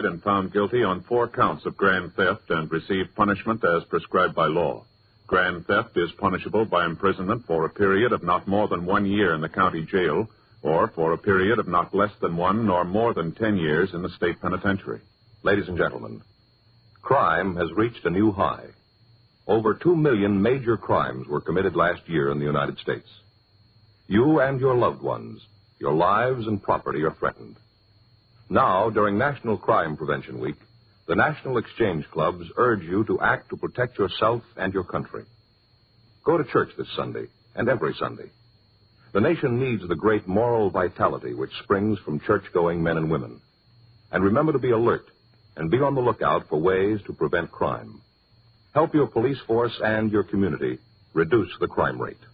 and found guilty on 4 counts of grand theft and received punishment as prescribed by law. Grand theft is punishable by imprisonment for a period of not more than 1 year in the county jail, or for a period of not less than 1 nor more than 10 years in the state penitentiary. Ladies and gentlemen, crime has reached a new high. Over 2 million major crimes were committed last year in the United States. You and your loved ones, your lives and property are threatened. Now, during National Crime Prevention Week, the National Exchange Clubs urge you to act to protect yourself and your country. Go to church this Sunday and every Sunday. The nation needs the great moral vitality which springs from church-going men and women. And remember to be alert and be on the lookout for ways to prevent crime. Help your police force and your community reduce the crime rate.